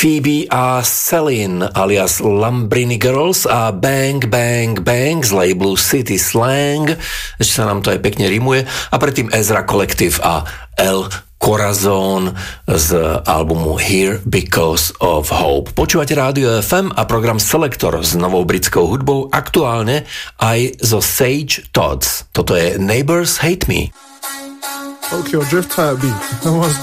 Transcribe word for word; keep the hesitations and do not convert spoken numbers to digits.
Phoebe a Celine alias Lambrini Girls a Bang Bang Bang z labelu City Slang, ešte sa nám to aj pekne rimuje, a predtým Ezra Collective a El Corazon z albumu Here Because of Hope. Počúvate Rádio ef em a program Selektor s novou britskou hudbou, aktuálne aj zo Sage Todds. Toto je Neighbors Hate Me. Okay, drift type beat. No one's